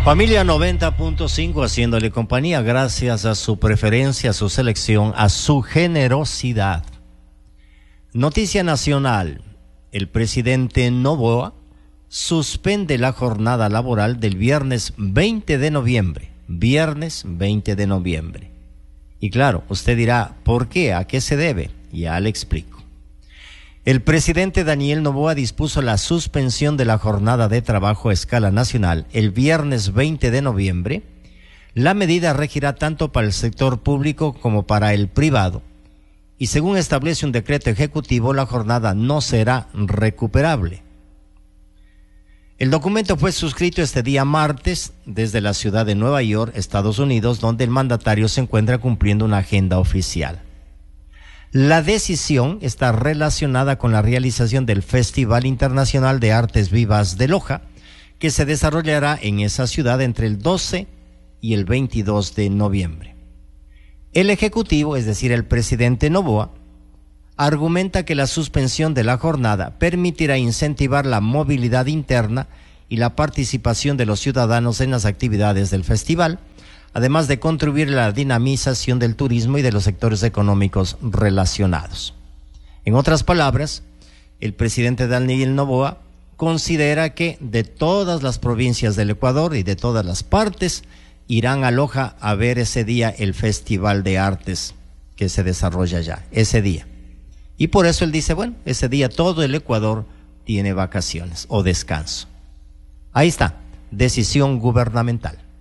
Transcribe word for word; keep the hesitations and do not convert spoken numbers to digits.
Familia noventa punto cinco haciéndole compañía gracias a su preferencia, a su selección, a su generosidad. Noticia nacional. El presidente Noboa suspende la jornada laboral del viernes veinte de noviembre. Viernes veinte de noviembre. Y claro, usted dirá, ¿por qué? ¿A qué se debe? Ya le explico. El presidente Daniel Noboa dispuso la suspensión de la jornada de trabajo a escala nacional el viernes veinte de noviembre. La medida regirá tanto para el sector público como para el privado. Y según establece un decreto ejecutivo, la jornada no será recuperable. El documento fue suscrito este día martes desde la ciudad de Nueva York, Estados Unidos, donde el mandatario se encuentra cumpliendo una agenda oficial. La decisión está relacionada con la realización del Festival Internacional de Artes Vivas de Loja, que se desarrollará en esa ciudad entre el doce y el veintidós de noviembre. El Ejecutivo, es decir, el presidente Noboa, argumenta que la suspensión de la jornada permitirá incentivar la movilidad interna y la participación de los ciudadanos en las actividades del festival, además de contribuir a la dinamización del turismo y de los sectores económicos relacionados. En otras palabras, el presidente Daniel Noboa considera que de todas las provincias del Ecuador y de todas las partes irán a Loja a ver ese día el Festival de Artes que se desarrolla allá, ese día. Y por eso él dice, bueno, ese día todo el Ecuador tiene vacaciones o descanso. Ahí está, decisión gubernamental.